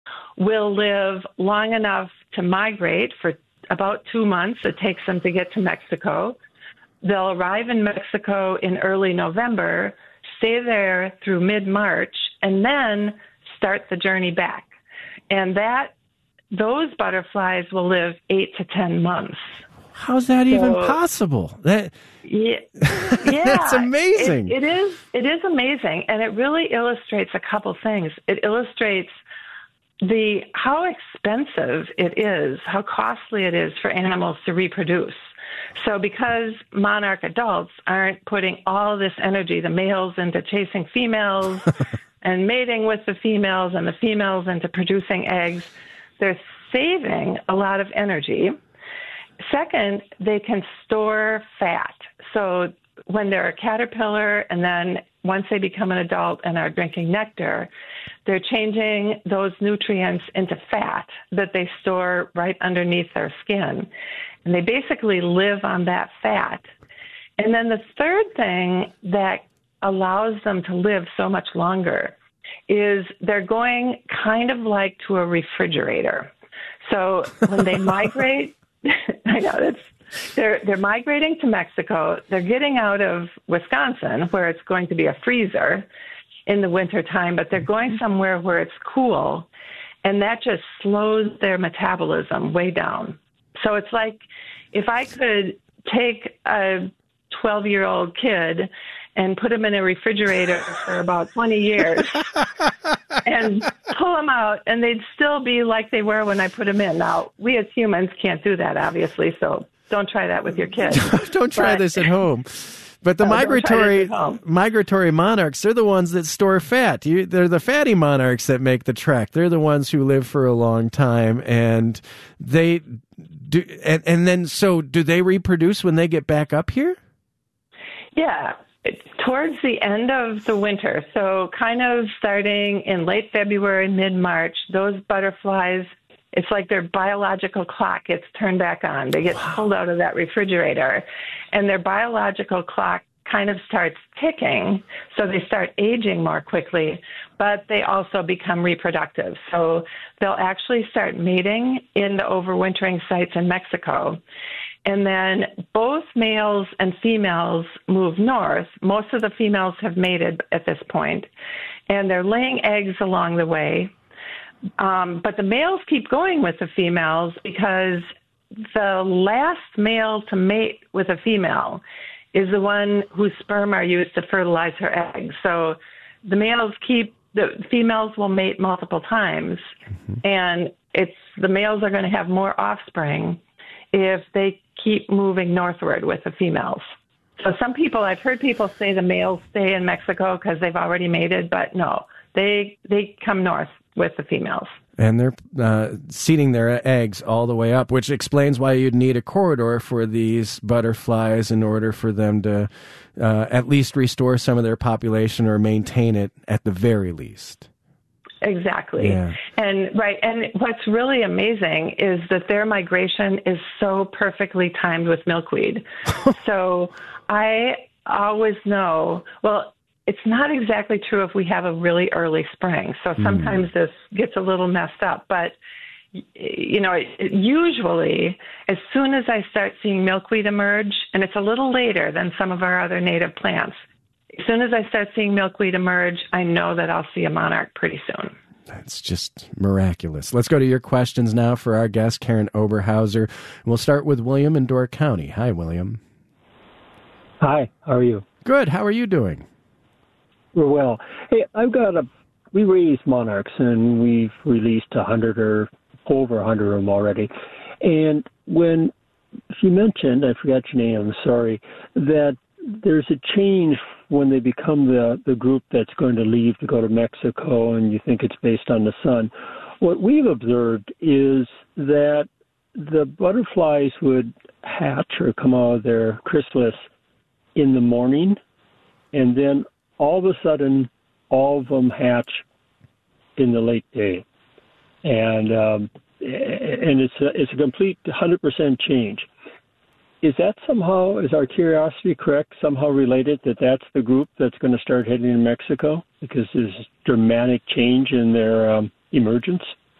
will live long enough to migrate for about 2 months. It takes them to get to Mexico. They'll arrive in Mexico in early November, stay there through mid-March, and then start the journey back. And those butterflies will live 8 to 10 months. How's that even possible? Yeah, that's amazing. It is amazing, and it really illustrates a couple things. It illustrates how expensive it is, how costly it is for animals to reproduce. So because monarch adults aren't putting all this energy, the males into chasing females and mating with the females and the females into producing eggs, they're saving a lot of energy. Second, they can store fat. So when they're a caterpillar and then once they become an adult and are drinking nectar, they're changing those nutrients into fat that they store right underneath their skin. And they basically live on that fat. And then the third thing that allows them to live so much longer is they're going kind of like to a refrigerator. So when they migrate, I know they're migrating to Mexico. They're getting out of Wisconsin, where it's going to be a freezer in the wintertime, but they're going somewhere where it's cool, and that just slows their metabolism way down. So it's like if I could take a 12-year-old kid and put him in a refrigerator for about 20 years and pull them out, and they'd still be like they were when I put them in. Now, we as humans can't do that, obviously, so don't try that with your kids. Don't try this at home. But the migratory monarchs, they're the ones that store fat. They're the fatty monarchs that make the trek. They're the ones who live for a long time, and they do. And then, so do they reproduce when they get back up here? Yeah, towards the end of the winter. So kind of starting in late February, mid-March, those butterflies, it's like their biological clock gets turned back on. They get pulled out of that refrigerator, and their biological clock kind of starts ticking, so they start aging more quickly, but they also become reproductive. So they'll actually start mating in the overwintering sites in Mexico. And then both males and females move north. Most of the females have mated at this point, and they're laying eggs along the way. But the males keep going with the females because the last male to mate with a female is the one whose sperm are used to fertilize her eggs. So the females will mate multiple times, and the males are going to have more offspring if they keep moving northward with the females. So I've heard people say the males stay in Mexico because they've already mated, but no, they come north with the females. And they're seeding their eggs all the way up, which explains why you'd need a corridor for these butterflies in order for them to at least restore some of their population or maintain it at the very least. Exactly. Yeah. And what's really amazing is that their migration is so perfectly timed with milkweed. So I always know, well, it's not exactly true if we have a really early spring. So sometimes this gets a little messed up, but usually as soon as I start seeing milkweed emerge, and it's a little later than some of our other native plants, as soon as I start seeing milkweed emerge, I know that I'll see a monarch pretty soon. That's just miraculous. Let's go to your questions now for our guest, Karen Oberhauser. We'll start with William in Door County. Hi, William. Hi, how are you? Good. How are you doing? We're well. Hey, we raise monarchs, and we've released 100 or over 100 of them already. And when you mentioned, I forgot your name, I'm sorry, that there's a change when they become the group that's going to leave to go to Mexico, and you think it's based on the sun. What we've observed is that the butterflies would hatch or come out of their chrysalis in the morning, and then all of a sudden, all of them hatch in the late day. And it's a complete 100% change. Is that somehow, is our curiosity correct, somehow related that that's the group that's going to start heading to Mexico because there's dramatic change in their emergence?